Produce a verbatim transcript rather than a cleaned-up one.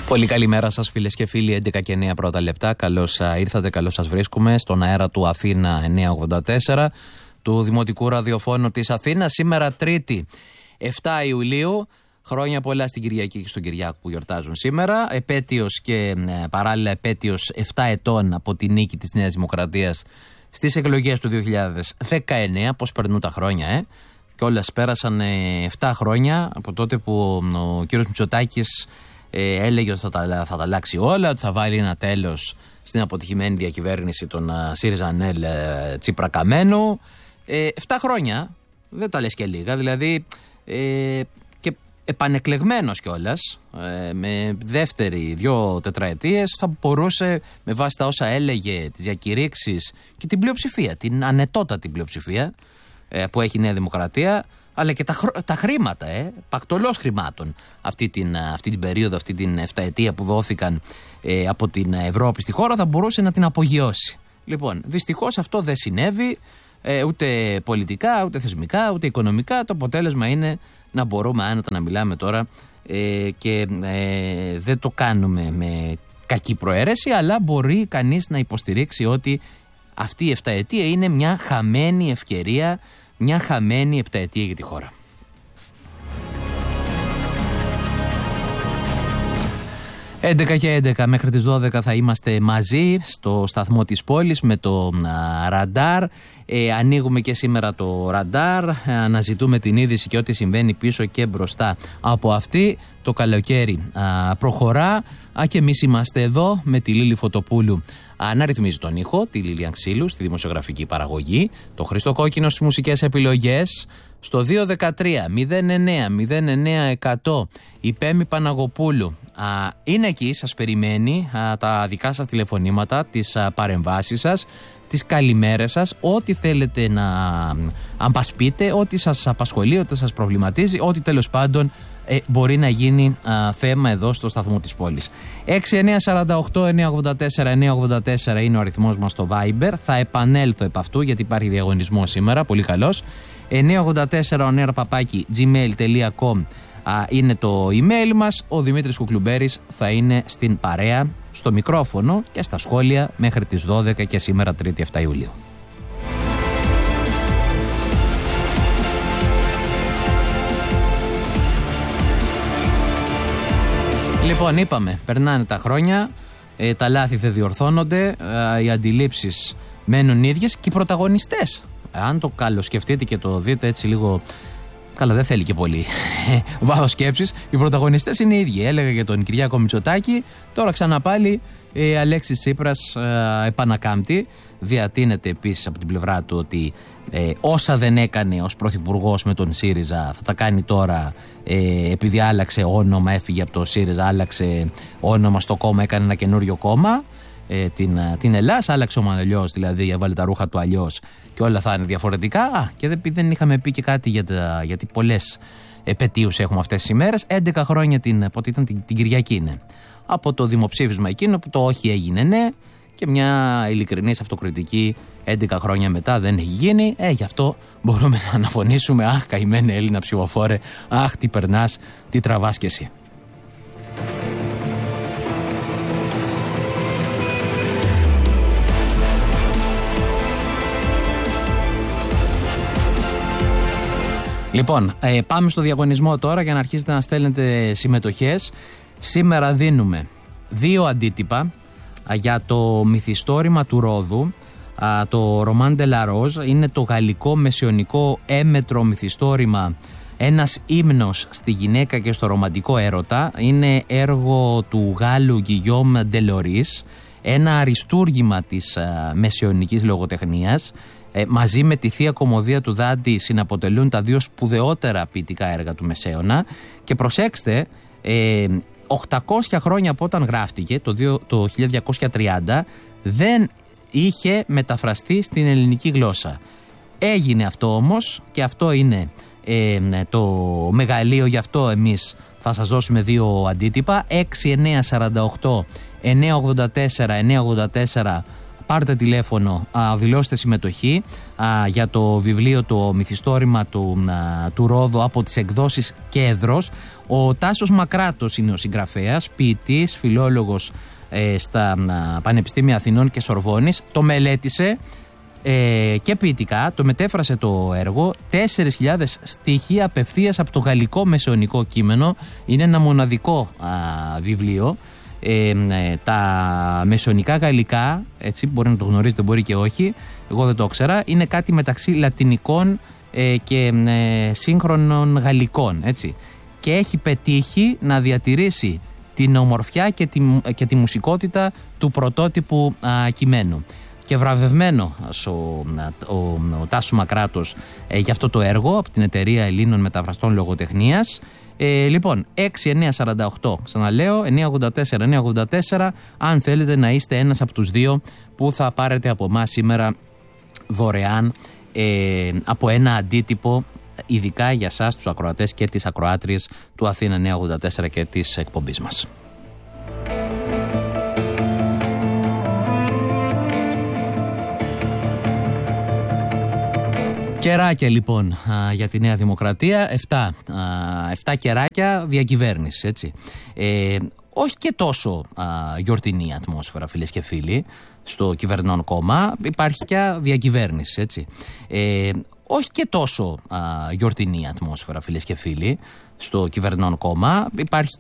Πολύ καλημέρα σας φίλες και φίλοι, έντεκα και εννέα πρώτα λεπτά. Καλώς ήρθατε, καλώς σας βρίσκουμε στον αέρα του Αθήνα εννιακόσια ογδόντα τέσσερα, του Δημοτικού Ραδιοφώνου της Αθήνας. Σήμερα Τρίτη, επτά Ιουλίου. Χρόνια πολλά στην Κυριακή και στον Κυριάκο που γιορτάζουν σήμερα. Επέτειος και ε, παράλληλα επέτειος επτά ετών από τη νίκη της Νέας Δημοκρατίας στις εκλογές του δύο χιλιάδες δεκαεννέα. Πώς περνούν τα χρόνια, ε! Και όλες πέρασαν ε, επτά χρόνια από τότε που ο κύριος Μητσοτάκης ε, έλεγε ότι θα τα, θα τα αλλάξει όλα, ότι θα βάλει ένα τέλος στην αποτυχημένη διακυβέρνηση των uh, ΣΥΡΙΖΑ ΝΕΛ uh, Τσίπρα Καμένου. Ε, επτά χρόνια, δεν τα λες και λίγα, δηλαδή ε, και επανεκλεγμένος κιόλας, ε, με δεύτερη δυο τετραετίες, θα μπορούσε με βάση τα όσα έλεγε, τις διακηρύξεις και την πλειοψηφία, την ανετότατη πλειοψηφία ε, που έχει η Νέα Δημοκρατία, αλλά και τα, χρ, τα χρήματα, ε, πακτολός χρημάτων αυτή την, αυτή την περίοδο, αυτή την εφταετία που δόθηκαν ε, από την Ευρώπη στη χώρα, θα μπορούσε να την απογειώσει. Λοιπόν, δυστυχώς αυτό δεν συνέβη, ε, ούτε πολιτικά, ούτε θεσμικά, ούτε οικονομικά. Το αποτέλεσμα είναι να μπορούμε άνετα να μιλάμε τώρα ε, και ε, δεν το κάνουμε με κακή προαίρεση, αλλά μπορεί κανείς να υποστηρίξει ότι αυτή η εφταετία είναι μια χαμένη ευκαιρία, μια χαμένη επταετία για τη χώρα. έντεκα και έντεκα μέχρι τις δώδεκα θα είμαστε μαζί στο σταθμό της πόλης με το α, ραντάρ. Ε, ανοίγουμε και σήμερα το ραντάρ, αναζητούμε την είδηση και ό,τι συμβαίνει πίσω και μπροστά από αυτή. Το καλοκαίρι α, προχωρά α, και εμείς είμαστε εδώ με τη Λίλη Φωτοπούλου α, να ρυθμίζει τον ήχο, τη Λίλιαν Ξύλου στη δημοσιογραφική παραγωγή, το Χρήστο Κόκκινο στις μουσικές επιλογές. Στο δύο δεκατρία μηδέν εννέα μηδέν εννέα εκατό η Πέμη Παναγοπούλου α, είναι εκεί, σας περιμένει, α, τα δικά σας τηλεφωνήματα, τις α, παρεμβάσεις σας, τις καλημέρες σας, ό,τι θέλετε να αν μας πείτε, ό,τι σας απασχολεί, ό,τι σας προβληματίζει, ό,τι τέλος πάντων ε, μπορεί να γίνει α, θέμα εδώ στο σταθμό της πόλης. έξι εννέα τέσσερα οκτώ εννέα ογδόντα τέσσερα εννέα ογδόντα τέσσερα είναι ο αριθμός μας στο Viber. Θα επανέλθω επ' αυτού γιατί υπάρχει διαγωνισμό σήμερα, πολύ καλός. εννέα ογδόντα τέσσερα ονέρα παπάκι gmail τελεία com είναι το email μας. Ο Δημήτρης Κουκλουμπέρης θα είναι στην παρέα, στο μικρόφωνο και στα σχόλια μέχρι τις δώδεκα και σήμερα Τρίτη επτά Ιουλίου. Λοιπόν, είπαμε, περνάνε τα χρόνια, ε, τα λάθη δεν διορθώνονται, ε, οι αντιλήψεις μένουν ίδιες και οι πρωταγωνιστές. Αν το καλοσκεφτείτε και το δείτε έτσι λίγο, καλά δεν θέλει και πολύ βάθος σκέψης, οι πρωταγωνιστές είναι οι ίδιοι. Έλεγα για τον Κυριάκο Μητσοτάκη, τώρα ξανά πάλι ε, Αλέξης Τσίπρας ε, επανακάμπτει. Διατείνεται επίσης από την πλευρά του ότι ε, όσα δεν έκανε ως πρωθυπουργός με τον ΣΥΡΙΖΑ θα τα κάνει τώρα, ε, επειδή άλλαξε όνομα, έφυγε από το ΣΥΡΙΖΑ, άλλαξε όνομα στο κόμμα, έκανε ένα καινούριο κόμμα. Ε, την, την Ελλάς, άλλαξε ο Μανελιός, δηλαδή έβαλε τα ρούχα του αλλιώς και όλα θα είναι διαφορετικά. Α, και δεν, δεν είχαμε πει και κάτι για τα, γιατί πολλές επετείους έχουμε αυτές τις ημέρες. έντεκα χρόνια την, πότε ήταν, την, την Κυριακή είναι, από το δημοψήφισμα εκείνο που το όχι έγινε ναι, και μια ειλικρινής αυτοκριτική έντεκα χρόνια μετά δεν έχει γίνει. Ε, γι' αυτό μπορούμε να αναφωνήσουμε, αχ καημένε Έλληνα ψηφοφόρε, αχ τι περνάς, τι τραβάς κι εσύ. Λοιπόν, ε, πάμε στο διαγωνισμό τώρα για να αρχίσετε να στέλνετε συμμετοχές. Σήμερα δίνουμε δύο αντίτυπα α, για το μυθιστόρημα του Ρόδου. Α, το Roman de la Rose είναι το γαλλικό μεσαιωνικό έμετρο μυθιστόρημα, ένας ύμνος στη γυναίκα και στο ρομαντικό έρωτα. Είναι έργο του Γάλλου Guillaume Delorís, ένα αριστούργημα της α, μεσαιωνικής λογοτεχνίας. Ε, μαζί με τη Θεία Κωμωδία του Δάντη συναποτελούν τα δύο σπουδαιότερα ποιητικά έργα του Μεσαίωνα. Και προσέξτε, ε, οκτακόσια χρόνια από όταν γράφτηκε, το, δύο, το χίλια διακόσια τριάντα, δεν είχε μεταφραστεί στην ελληνική γλώσσα. Έγινε αυτό όμως και αυτό είναι ε, το μεγαλείο, γι' αυτό εμείς θα σας δώσουμε δύο αντίτυπα. έξι εννέα τέσσερα οκτώ εννέα ογδόντα τέσσερα εννέα ογδόντα τέσσερα πάρτε τηλέφωνο, α, δηλώστε συμμετοχή α, για το βιβλίο «Το μυθιστόρημα του, α, του Ρόδου» από τις εκδόσεις Κέδρος. Ο Τάσος Μακράτος είναι ο συγγραφέας, ποιητής, φιλόλογος ε, στα α, Πανεπιστήμια Αθηνών και Σορβόνης. Το μελέτησε ε, και ποιητικά, το μετέφρασε το έργο, τέσσερις χιλιάδες στίχοι απευθείας από το γαλλικό μεσαιωνικό κείμενο. Είναι ένα μοναδικό α, βιβλίο. Ε, ε, τα μεσαιωνικά γαλλικά, έτσι, μπορεί να το γνωρίζετε, μπορεί και όχι, εγώ δεν το ήξερα, είναι κάτι μεταξύ λατινικών ε, και ε, σύγχρονων γαλλικών, έτσι, και έχει πετύχει να διατηρήσει την ομορφιά και τη, και τη μουσικότητα του πρωτότυπου α, κειμένου. Και βραβευμένο ο, ο, ο, ο Τάσος Μακράτος ε, για αυτό το έργο από την Εταιρεία Ελλήνων Μεταφραστών Λογοτεχνίας. Ε, λοιπόν, έξι εννιά σαράντα οκτώ, ξαναλέω, εννιά ογδόντα τέσσερα εννιά ογδόντα τέσσερα, αν θέλετε να είστε ένας από τους δύο που θα πάρετε από εμάς σήμερα δωρεάν ε, από ένα αντίτυπο, ειδικά για εσάς τους ακροατές και τις ακροάτριες του Αθήνα εννιά ογδόντα τέσσερα και της εκπομπής μας. Κεράκια λοιπόν α, για τη Νέα Δημοκρατία, εφτά, α, εφτά κεράκια διακυβέρνησης, έτσι. Ε, όχι και τόσο α, γιορτινή ατμόσφαιρα, φίλες και φίλοι, στο κυβερνών κόμμα, υπάρχει και διακυβέρνηση, έτσι. Ε, όχι και τόσο α, γιορτινή ατμόσφαιρα, φίλες και φίλοι, στο κυβερνών κόμμα, υπάρχει